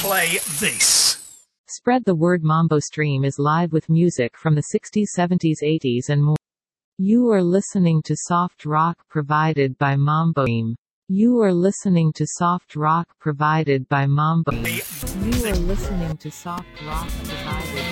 play this. Spread the word. Mambo Stream is live with music from the 60s, 70s, 80s and more. You are listening to soft rock provided by Mambo Stream. You are listening to soft rock provided by Mambo. You are listening to soft rock provided